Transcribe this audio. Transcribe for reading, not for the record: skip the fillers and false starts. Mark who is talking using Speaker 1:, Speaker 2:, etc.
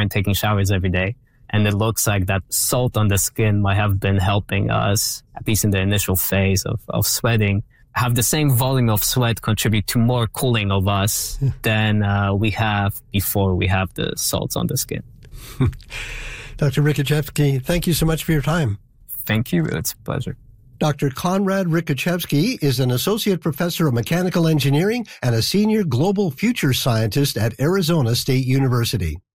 Speaker 1: and taking showers every day. And it looks like that salt on the skin might have been helping us, at least in the initial phase of sweating, have the same volume of sweat contribute to more cooling of us than we have before we have the salts on the skin.
Speaker 2: Dr. Rikachevsky, thank you so much for your time.
Speaker 1: Thank you. It's a pleasure.
Speaker 2: Dr. Konrad Rikachevsky is an associate professor of mechanical engineering and a senior global future scientist at Arizona State University.